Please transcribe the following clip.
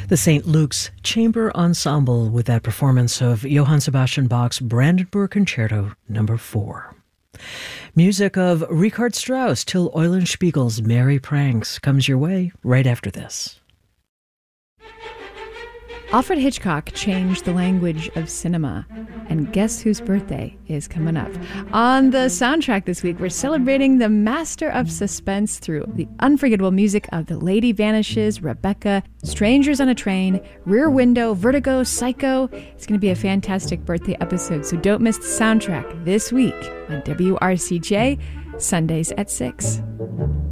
The St. Luke's Chamber Ensemble with that performance of Johann Sebastian Bach's Brandenburg Concerto No. 4. Music of Richard Strauss, Till Eulenspiegel's Merry Pranks comes your way right after this. Alfred Hitchcock changed the language of cinema, and guess whose birthday is coming up? On the soundtrack this week, we're celebrating the master of suspense through the unforgettable music of The Lady Vanishes, Rebecca, Strangers on a Train, Rear Window, Vertigo, Psycho. It's going to be a fantastic birthday episode, so don't miss the soundtrack this week on WRCJ, Sundays at 6.